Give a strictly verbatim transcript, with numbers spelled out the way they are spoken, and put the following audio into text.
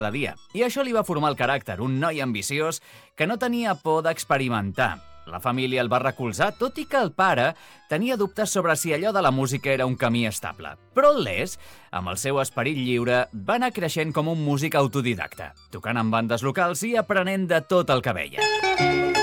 cada dia. I això li va formar el caràcter, un noi ambiciós que no tenia por d'experimentar. La família el va recolzar, tot i que el pare tenia dubtes sobre si allò de la música era un camí estable. Però el Les, amb el seu esperit lliure, va anar creixent com un músic autodidacta, tocant en bandes locals i aprenent de tot el que veia.